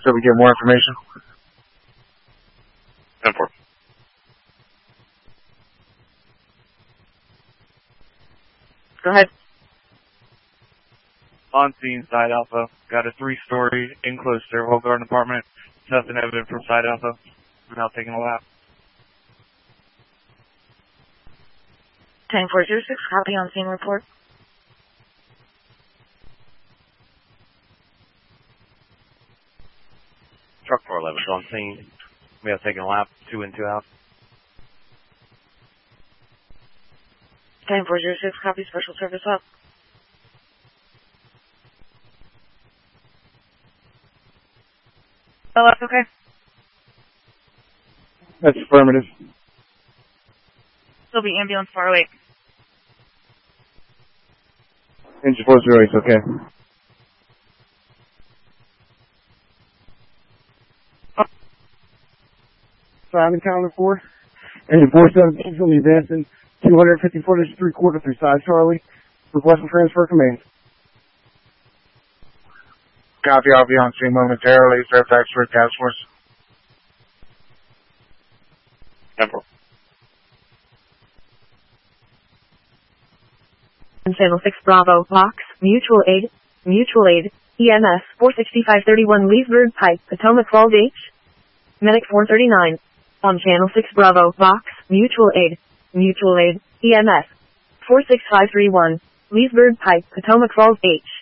so we get more information? 10-4. Go ahead. On scene, Side Alpha. Got a 3-story enclosed stairwell garden apartment. Nothing evident from Side Alpha. We're now taking a lap. 10-406, copy on scene report. Truck 411 is on scene. We have taken a lap, 2 in, 2 out. 10-406, copy special service up. Oh, that's okay. That's affirmative. There'll be ambulance far away. Engine 408, okay. Simon Calendar 4. Engine 417 is going to be advancing 250 footage 3/4 through side Charlie. Requesting transfer command. Copy, I'll be on scene momentarily. Fairfax for task force. 10-4. Channel 6 Bravo, Box, Mutual Aid, EMS, 46531 Leesburg Pike, Potomac Falls H. Medic 439. On Channel 6 Bravo, Box, Mutual Aid, EMS, 46531 Leesburg Pike, Potomac Falls H.